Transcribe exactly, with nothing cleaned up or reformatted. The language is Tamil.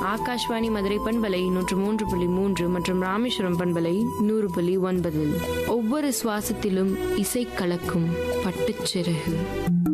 ஆகாஷ்வாணி மதுரை பண்பலை நூற்று மூன்று புள்ளி மூன்று மற்றும் ராமேஸ்வரம் பண்பலை நூறு புள்ளி ஒன்பது. ஒவ்வொரு சுவாசத்திலும் இசை கலக்கும் பட்டுச்சிறகு.